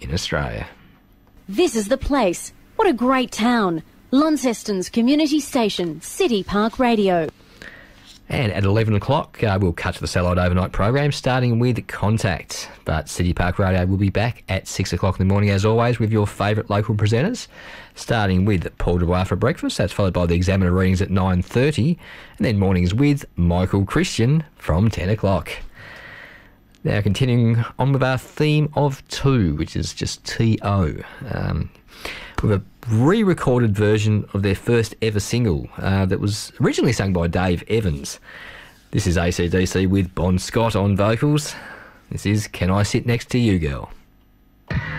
in Australia. This is The Place. What a great town. Launceston's community station, City Park Radio. And at 11 o'clock, we'll cut to the satellite overnight program, starting with Contact. But City Park Radio will be back at 6 o'clock in the morning, as always, with your favourite local presenters, starting with Paul Dubois for breakfast. That's followed by the Examiner readings at 9:30, and then mornings with Michael Christian from 10 o'clock. Now, continuing on with our theme of two, which is just T.O. With a re-recorded version of their first ever single that was originally sung by Dave Evans. This is AC/DC with Bon Scott on vocals. This is Can I Sit Next to You, Girl?